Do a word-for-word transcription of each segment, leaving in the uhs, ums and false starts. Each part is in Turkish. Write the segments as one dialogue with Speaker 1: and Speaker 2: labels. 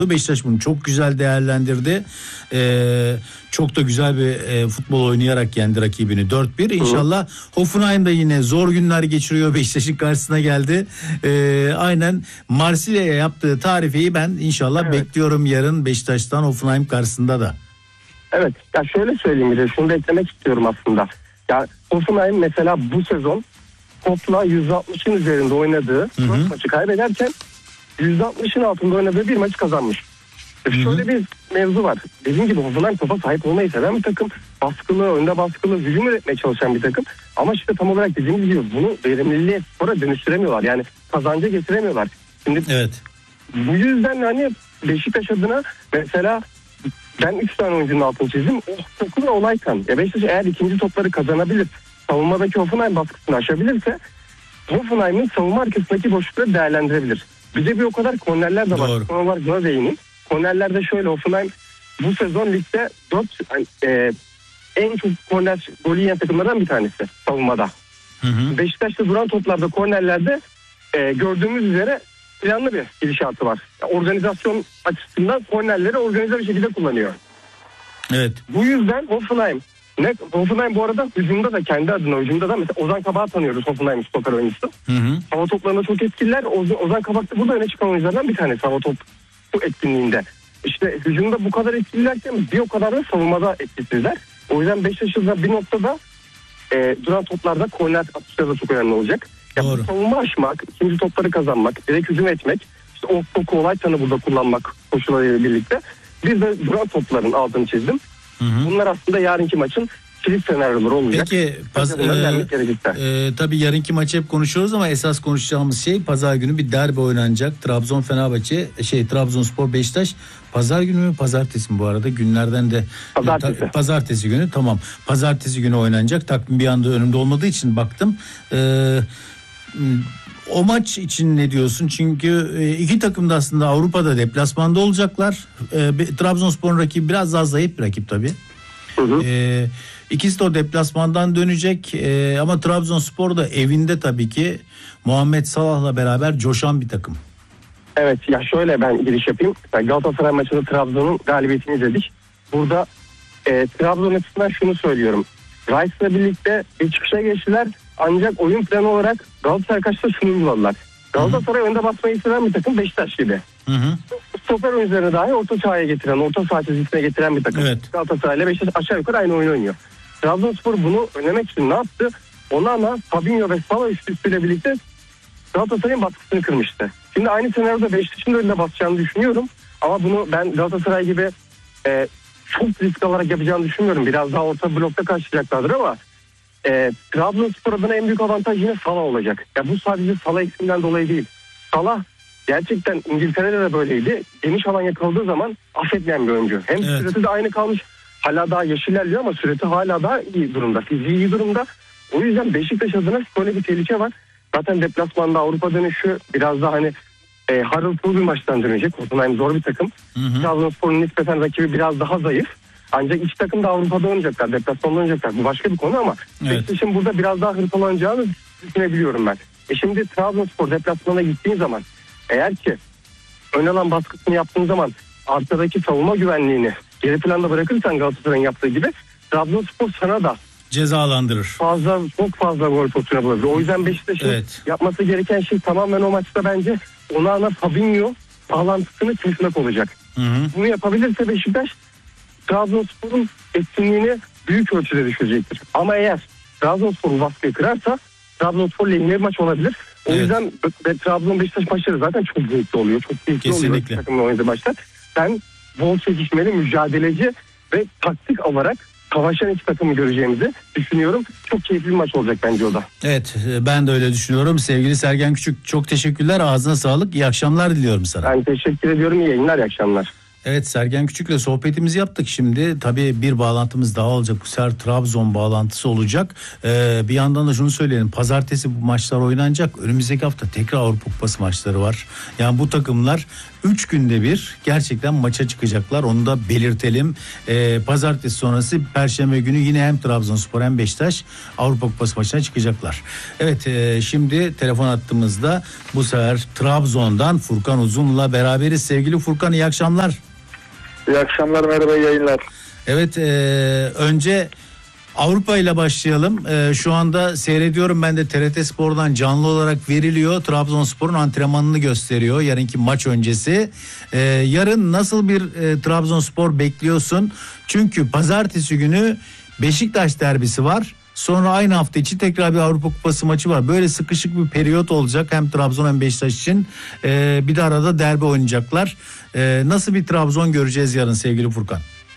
Speaker 1: Beşiktaş bunu çok güzel değerlendirdi. Ee, çok da güzel bir e, futbol oynayarak yendi rakibini dört bir. İnşallah Hoffenheim da yine zor günler geçiriyor. Beşiktaş'ın karşısına geldi. Ee, aynen Marsilya'ya yaptığı tarifeyi ben inşallah evet. bekliyorum yarın Beşiktaş'tan Hoffenheim karşısında da.
Speaker 2: Evet. Ya şöyle söyleyeyim bir de şunu da eklemek istiyorum aslında. Ya Hoffenheim mesela bu sezon topla yüz altmışın üzerinde oynadığı dört maçı kaybederken yüz altmışın altında oynadığı bir maçı kazanmış. Hı hı. Şöyle bir mevzu var. Dediğim gibi Hoffenheim topa sahip olmayı seven bir takım. Baskılı, önde baskılı, hücum üretmeye çalışan bir takım. Ama işte tam olarak dediğimiz gibi bunu verimliliğe spora dönüştüremiyorlar. Yani kazanca getiremiyorlar. Şimdi
Speaker 1: evet.
Speaker 2: Bu yüzden hani Beşiktaş adına mesela ben üç tane oyuncunun altını çizdim. O topu da olayken. Ya Beşiktaş eğer ikinci topları kazanabilir, savunmadaki Hoffenheim baskısını aşabilirse Hoffenheim'in savunma arkasındaki boşlukları değerlendirebilir. Bize bir o kadar kornerler de var. Son olarak buna değineyim. Kornerlerde şöyle Hoffenheim bu sezon ligde dört e, en çok korner golü yiyen takımlardan bir tanesi savunmada. Hı hı. Beşiktaş'ta duran toplarda kornerlerde e, gördüğümüz üzere planlı bir gidişatı var. Yani organizasyon açısından kornerleri organize bir şekilde kullanıyor.
Speaker 1: Evet.
Speaker 2: Bu yüzden Hoffenheim ne Hoffenheim bu arada hücumda da kendi adına hücumda da mesela Ozan Kabak'ı tanıyoruz, Hoffenheim stoper oyuncusu. Hı hı. Hava toplarında çok etkililer. Oz- Ozan Kabak da burada öne çıkan oyunculardan bir tanesi hava top etkinliğinde. İşte hücumda bu kadar etkililerken bir o kadar da savunmada etkisizler. O yüzden Beşiktaş'ın bir noktada e, duran toplarda korner atışları da çok önemli olacak. Ya bu savunma aşmak, ikinci topları kazanmak, direkt hücum etmek, işte o topu Olaytan'ı burada kullanmak koşullarıyla birlikte. Bir de duran topların altını çizdim. Hı hı. Bunlar aslında yarınki maçın kilit senaryoları olacak.
Speaker 1: Peki paz, e, e, tabii yarınki maçı hep konuşuyoruz ama esas konuşacağımız şey pazar günü bir derbi oynanacak. Trabzon Fenerbahçe şey Trabzonspor Beşiktaş. Pazar günü mü pazartesi mi bu arada günlerden de
Speaker 2: pazartesi.
Speaker 1: Ta, pazartesi günü tamam. Pazartesi günü oynanacak. Takvim bir anda önümde olmadığı için baktım. Eee O maç için ne diyorsun? Çünkü iki takım da aslında Avrupa'da deplasmanda olacaklar. E, Trabzonspor'un rakibi biraz daha zayıf bir rakip tabii. Hı hı. E, ikisi de o deplasmandan dönecek. E, ama Trabzonspor da evinde tabii ki Muhammed Salah'la beraber coşan bir takım.
Speaker 2: Evet ya şöyle ben giriş yapayım. Galatasaray maçında Trabzon'un galibiyetini izledik. Burada e, Trabzon açısından şunu söylüyorum. Rice'la birlikte bir çıkışa geçtiler. Ancak oyun planı olarak Galatasaray karşısında şunu uyguladılar. Galatasaray önde basmayı seven bir takım Beşiktaş gibi. Hı hı. Stoper oyuncularını dahi orta sahaya getiren, orta saha çizgisine getiren bir takım. Evet. Galatasaray ile Beşiktaş aşağı yukarı aynı oyunu oynuyor. Trabzonspor bunu önlemek için ne yaptı? Onlarla Fabinho ve Salah üstüyle birlikte Galatasaray'ın baskısını kırmıştı. Şimdi aynı senaryoda Beşiktaş'ın da önüne basacağını düşünüyorum. Ama bunu ben Galatasaray gibi e, çok risk alarak yapacağını düşünmüyorum. Biraz daha orta blokta karşılayacaklardır ama E, Trabzonspor adına en büyük avantaj yine Salah olacak. Ya bu sadece Salah eksiğinden dolayı değil. Salah gerçekten İngiltere'de de böyleydi. Geniş alan yakaladığı zaman affetmeyen bir oyuncu. Hem evet. Süreti de aynı kalmış. Hala daha yaş ilerliyor ama süreti hala daha iyi durumda. Fiziği iyi durumda. O yüzden Beşiktaş adına böyle bir tehlike var. Zaten deplasmanda Avrupa dönüşü biraz daha hani e, harıltılı bir maçtan dönecek. Hoffenheim zor bir takım. Trabzonspor'un nispeten rakibi biraz daha zayıf. Ancak iki takım da Avrupa'da oynayacaklar, deplasmanda oynayacaklar. Bu başka bir konu ama evet. Beşiktaş'ın burada biraz daha hırpalanacağını düşünebiliyorum ben. E şimdi Trabzonspor deplasmana gittiğin zaman eğer ki ön alan baskısını yaptığın zaman arkadaki savunma güvenliğini geri planda bırakırsan Galatasaray'ın yaptığı gibi Trabzonspor sana da
Speaker 1: cezalandırır.
Speaker 2: Fazla çok fazla gol pozisyonu bulabilir. O yüzden Beşiktaş'ın evet. yapması gereken şey tamamen o maçta bence Onana Fabinho bağlantısını kesmek olacak. Hı hı. Bunu yapabilirse Beşiktaş Trabzonspor'un etkinliğini büyük ölçüde düşürecektir. Ama eğer Trabzonspor baskıyı kırarsa Trabzonspor lehine bir maç olabilir. O evet. yüzden Trabzon Beşiktaş maçları zaten çok zevkli oluyor. Çok keyifli oluyor takımla oynadığı maçlar. Ben bol çekişmeli, mücadeleci ve taktik olarak savaşan iki takımı göreceğimizi düşünüyorum. Çok keyifli bir maç olacak bence o da.
Speaker 1: Evet, ben de öyle düşünüyorum. Sevgili Sergen Küçük, çok teşekkürler. Ağzına sağlık. İyi akşamlar diliyorum sana.
Speaker 2: Ben teşekkür ediyorum. İyi yayınlar, iyi akşamlar.
Speaker 1: Evet, Sergen Küçük'le sohbetimizi yaptık. Şimdi tabii bir bağlantımız daha olacak. Bu sefer Trabzon bağlantısı olacak. Ee, bir yandan da şunu söyleyelim. Pazartesi bu maçlar oynanacak. Önümüzdeki hafta tekrar Avrupa Kupası maçları var. Yani bu takımlar üç günde bir gerçekten maça çıkacaklar. Onu da belirtelim. Ee, pazartesi sonrası Perşembe günü yine hem Trabzonspor hem Beşiktaş Avrupa Kupası maçına çıkacaklar. Evet, e, şimdi telefon attığımızda bu sefer Trabzon'dan Furkan Uzun'la beraberiz. Sevgili Furkan, iyi akşamlar.
Speaker 3: İyi akşamlar, merhaba, iyi yayınlar.
Speaker 1: Evet, e, önce Avrupa ile başlayalım. E, şu anda seyrediyorum ben de, T R T Spor'dan canlı olarak veriliyor. Trabzonspor'un antrenmanını gösteriyor yarınki maç öncesi. E, yarın nasıl bir e, Trabzonspor bekliyorsun? Çünkü pazartesi günü Beşiktaş derbisi var. Sonra aynı hafta içi tekrar bir Avrupa Kupası maçı var. Böyle sıkışık bir periyot olacak hem Trabzon hem Beşiktaş için. E, bir de arada derbi oynayacaklar. E, nasıl bir Trabzon göreceğiz yarın sevgili Furkan?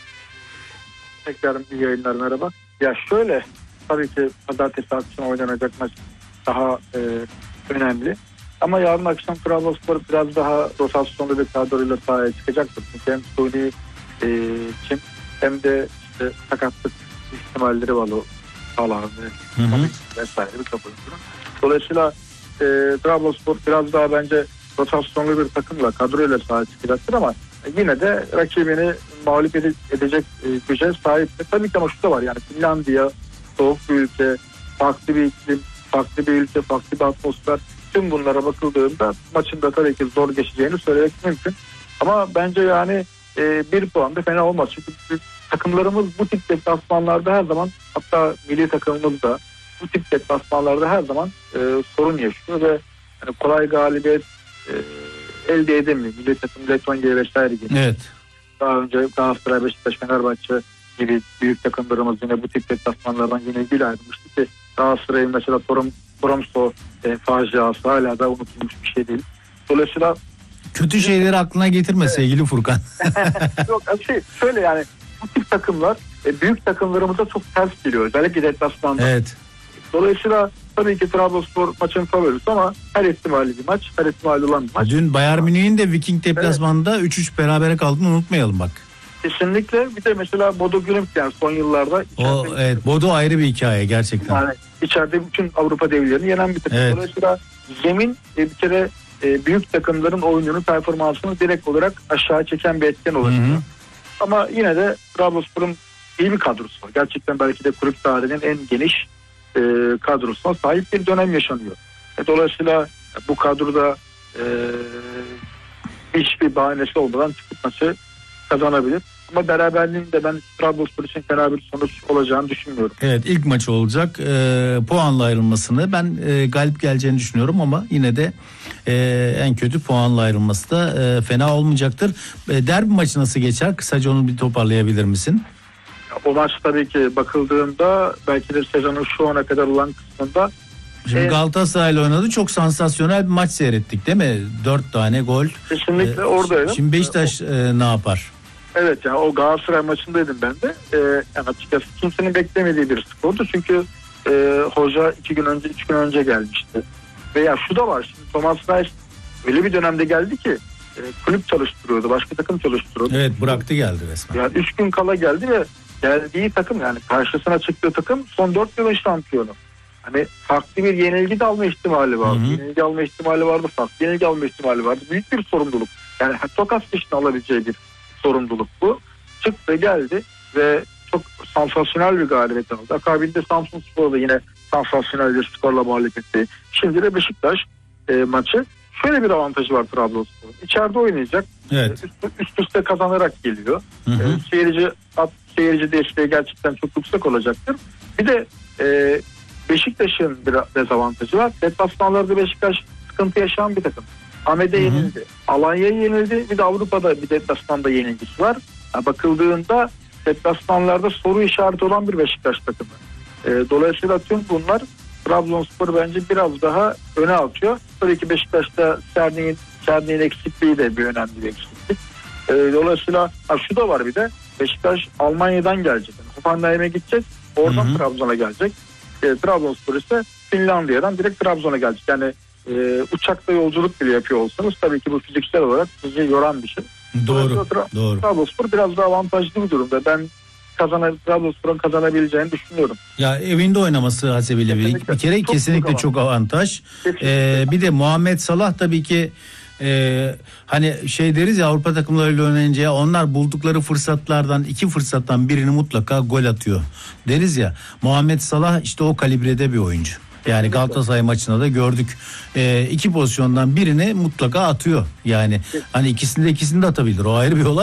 Speaker 3: Tekrar iyi yayınlar, merhaba. Ya şöyle, tabii ki pazartesi akşam oynanacak maç daha e, önemli. Ama yarın akşam Trabzonspor biraz daha rotasyonlu bir kadroyla sahaya çıkacaktır. Çünkü hem Suni e, için hem de işte sakatlık ihtimalleri var o sağlarda vesaire bir top oyuncu. Dolayısıyla e, Trabzonspor biraz daha bence rotasyonlu bir takımla kadroyla sahaya çıkacaktır ama yine de rakibini mağlup edecek güce sahip. Tabii ki ama şu da var, yani Finlandiya soğuk bir ülke, farklı bir iklim, farklı bir ülke, farklı bir atmosfer. Tüm bunlara bakıldığında maçın da tabii ki zor geçeceğini söylemek mümkün. Ama bence yani e, bir puan da fena olmaz. Çünkü takımlarımız bu tip deplasmanlarda her zaman, hatta milli takımımız da bu tip deplasmanlarda her zaman e, sorun yaşıyor ve yani kolay galibiyet e, elde edemiyor. Milli takım Letonya vesaire gibi.
Speaker 1: Evet.
Speaker 3: Daha önce Galatasaray, Beşiktaş, Fenerbahçe gibi büyük takımlarımız yine bu tip deplasmanlardan yenilgiyle ayrılmıştı ki Galatasaray'ın mesela Torum, Tromso e, faciası hala da unutulmuş bir şey değil. Dolayısıyla
Speaker 1: kötü şeyleri aklına getirme, evet, sevgili Furkan.
Speaker 3: Yok şey şöyle, yani bu tip takımlar e, büyük takımlarımıza çok ters geliyor. Özellikle deplasmanda.
Speaker 1: Evet.
Speaker 3: Dolayısıyla tabii ki Trabzonspor maçın favorisi ama her ihtimali bir maç, her ihtimali olan bir maç.
Speaker 1: Dün Bayern Münih'in de Viking deplasmanında evet. üç üç berabere kaldığını unutmayalım bak.
Speaker 3: Kesinlikle. Bir de mesela Bodo Glimt, yani son yıllarda.
Speaker 1: O, evet, Bodo ayrı bir hikaye gerçekten.
Speaker 3: Yani içeride bütün Avrupa devlerini yenen bir takım. Evet. Dolayısıyla zemin bir kere e, büyük takımların oyununu, performansını direkt olarak aşağı çeken bir etken olabiliyor. Ama yine de Trabzonspor'un iyi bir kadrosu var. Gerçekten belki de kulüp tarihinin en geniş e, kadrosuna sahip bir dönem yaşanıyor. E, dolayısıyla bu kadroda e, hiçbir bahanesi olmadan çıkıp maçı kazanabilir. Ama beraberliğin de ben Trabzonspor için fena bir sonuç olacağını düşünmüyorum.
Speaker 1: Evet, ilk maçı olacak. E, puanla ayrılmasını ben e, galip geleceğini düşünüyorum ama yine de e, en kötü puanla ayrılması da e, fena olmayacaktır. E, derbi maçı nasıl geçer? Kısaca onu bir toparlayabilir misin?
Speaker 3: O maç tabii ki bakıldığında belki de sezonun şu ana kadar olan kısmında.
Speaker 1: Şimdi ee, Galatasaray'la oynadı. Çok sansasyonel bir maç seyrettik değil mi? Dört tane gol.
Speaker 3: Kesinlikle ee, oradaydım.
Speaker 1: Şimdi Beşiktaş ee, e, ne yapar?
Speaker 3: Evet, yani o Galatasaray maçındaydım ben de. Ee, yani açıkçası kimsenin beklemediği bir skordu. Çünkü e, hoca iki gün önce, üç gün önce gelmişti. Veya şu da var. Şimdi Thomas Reis öyle bir dönemde geldi ki e, kulüp çalıştırıyordu. Başka takım çalıştırıyordu.
Speaker 1: Evet, bıraktı geldi resmen.
Speaker 3: Yani üç gün kala geldi ve geldiği takım, yani karşısına çıktığı takım son dört yılın şampiyonu. Hani farklı bir yenilgi de alma ihtimali vardı. Hı hı. Yenilgi alma ihtimali vardı. Farklı yenilgi alma ihtimali vardı. Büyük bir sorumluluk. Yani Tokas dışında alabileceği bir sorumluluk bu. Çıktı geldi ve çok sansasyonel bir galibiyet aldı. Akabinde Samsunspor'da yine sansasyonel bir skorla mağlup etti. Şimdi de Beşiktaş e, maçı. Şöyle bir avantajı var Trabzonspor'un. İçeride oynayacak.
Speaker 1: Evet.
Speaker 3: Üst, üst üste kazanarak geliyor.
Speaker 1: Hı hı.
Speaker 3: E, seyirci at, seyirci desteği gerçekten çok yüksek olacaktır. Bir de e, Beşiktaş'ın bir dezavantajı var. Deplasmanlarda Beşiktaş sıkıntı yaşayan bir takım. Ahmet'e yenildi. Alanya'ya yenildi. Bir de Avrupa'da bir deplasmanda yenilgisi var. Ya bakıldığında deplasmanlarda soru işareti olan bir Beşiktaş takımı. E, dolayısıyla tüm bunlar Trabzonspor bence biraz daha öne atıyor. Tabii ki Beşiktaş'ta Serni'nin Serni'nin eksikliği de bir önemli bir eksiklik. E, dolayısıyla ha, şu da var bir de Beşiktaş Almanya'dan gelecek. Yani Hoffenheim'e gidecek. Oradan hı hı. Trabzon'a gelecek. E, Trabzonspor ise Finlandiya'dan direkt Trabzon'a gelecek. Yani e, uçakta yolculuk bile yapıyor olsanız tabii ki bu fiziksel olarak sizi yoran bir şey.
Speaker 1: Doğru. Tra- doğru.
Speaker 3: Trabzonspor biraz daha avantajlı bir durumda. Ben kazan Trabzonspor'un kazanabileceğini düşünüyorum.
Speaker 1: Ya evinde oynaması hasebiyle bir, bir kere çok kesinlikle çok avantaj. Çok avantaj. Ee, bir de Muhammed Salah tabii ki e, hani şey deriz ya, Avrupa takımlarıyla oynayınca ya onlar buldukları fırsatlardan iki fırsattan birini mutlaka gol atıyor deriz ya. Muhammed Salah işte o kalibrede bir oyuncu. Yani Galatasaray maçında da gördük. E, iki pozisyondan birini mutlaka atıyor. Yani hani ikisinde ikisini de atabilir. O ayrı bir olay.